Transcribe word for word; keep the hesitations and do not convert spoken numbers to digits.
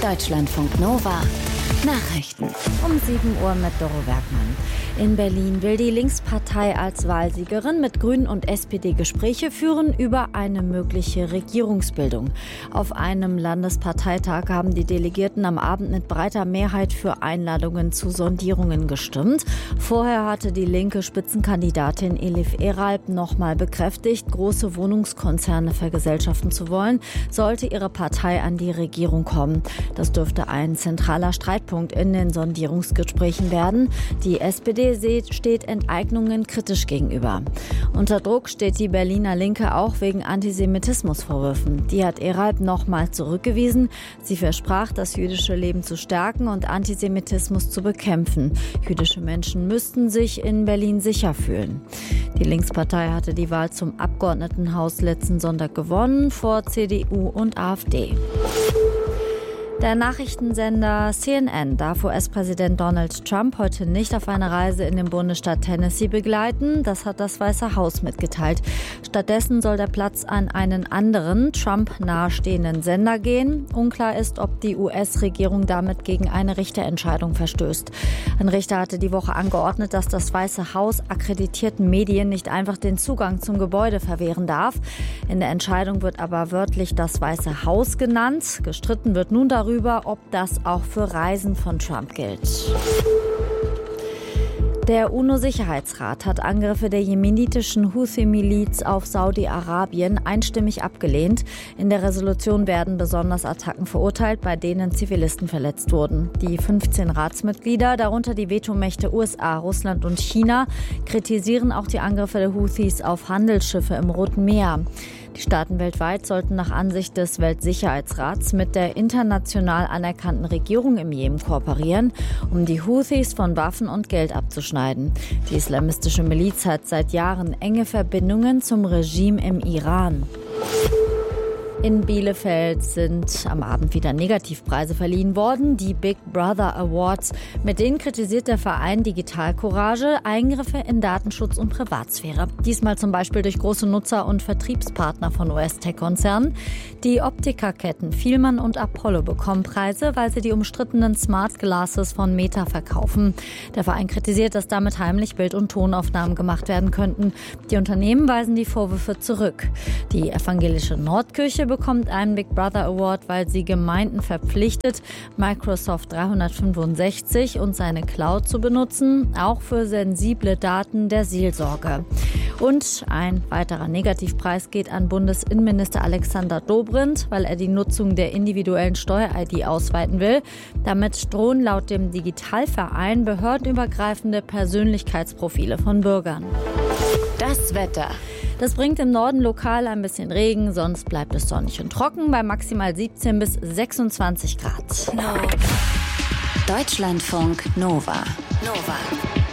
Deutschlandfunk Nova. Nachrichten um sieben Uhr mit Doro Bergmann. In Berlin will die Linkspartei als Wahlsiegerin mit Grünen und S P D Gespräche führen über eine mögliche Regierungsbildung. Auf einem Landesparteitag haben die Delegierten am Abend mit breiter Mehrheit für Einladungen zu Sondierungen gestimmt. Vorher hatte die linke Spitzenkandidatin Elif Eralp noch mal bekräftigt, große Wohnungskonzerne vergesellschaften zu wollen, sollte ihre Partei an die Regierung kommen. Das dürfte ein zentraler Streitpunkt in den Sondierungsgesprächen werden. Die S P D steht Enteignungen kritisch gegenüber. Unter Druck steht die Berliner Linke auch wegen Antisemitismusvorwürfen. Die hat Eralp nochmal zurückgewiesen. Sie versprach, das jüdische Leben zu stärken und Antisemitismus zu bekämpfen. Jüdische Menschen müssten sich in Berlin sicher fühlen. Die Linkspartei hatte die Wahl zum Abgeordnetenhaus letzten Sonntag gewonnen, vor C D U und AfD. Der Nachrichtensender C N N darf U S-Präsident Donald Trump heute nicht auf eine Reise in den Bundesstaat Tennessee begleiten. Das hat das Weiße Haus mitgeteilt. Stattdessen soll der Platz an einen anderen, Trump nahestehenden Sender gehen. Unklar ist, ob die U S-Regierung damit gegen eine Richterentscheidung verstößt. Ein Richter hatte die Woche angeordnet, dass das Weiße Haus akkreditierten Medien nicht einfach den Zugang zum Gebäude verwehren darf. In der Entscheidung wird aber wörtlich das Weiße Haus genannt. Gestritten wird nun darüber, darüber, ob das auch für Reisen von Trump gilt. Der UNO-Sicherheitsrat hat Angriffe der jemenitischen Houthi-Miliz auf Saudi-Arabien einstimmig abgelehnt. In der Resolution werden besonders Attacken verurteilt, bei denen Zivilisten verletzt wurden. Die fünfzehn Ratsmitglieder, darunter die Vetomächte U S A, Russland und China, kritisieren auch die Angriffe der Houthis auf Handelsschiffe im Roten Meer. Die Staaten weltweit sollten nach Ansicht des Weltsicherheitsrats mit der international anerkannten Regierung im Jemen kooperieren, um die Houthis von Waffen und Geld abzuschneiden. Die islamistische Miliz hat seit Jahren enge Verbindungen zum Regime im Iran. In Bielefeld sind am Abend wieder Negativpreise verliehen worden, die Big Brother Awards. Mit denen kritisiert der Verein Digital Courage Eingriffe in Datenschutz und Privatsphäre. Diesmal zum Beispiel durch große Nutzer und Vertriebspartner von U S-Tech-Konzernen. Die Optikerketten Fielmann und Apollo bekommen Preise, weil sie die umstrittenen Smart Glasses von Meta verkaufen. Der Verein kritisiert, dass damit heimlich Bild- und Tonaufnahmen gemacht werden könnten. Die Unternehmen weisen die Vorwürfe zurück. Die evangelische Nordkirche bekommt einen Big Brother Award, weil sie Gemeinden verpflichtet, Microsoft dreihundertfünfundsechzig und seine Cloud zu benutzen, auch für sensible Daten der Seelsorge. Und ein weiterer Negativpreis geht an Bundesinnenminister Alexander Dobrindt, weil er die Nutzung der individuellen Steuer-I D ausweiten will. Damit drohen laut dem Digitalverein behördenübergreifende Persönlichkeitsprofile von Bürgern. Das Wetter. Das bringt im Norden lokal ein bisschen Regen, sonst bleibt es sonnig und trocken bei maximal siebzehn bis sechsundzwanzig Grad. No. Deutschlandfunk Nova. Nova.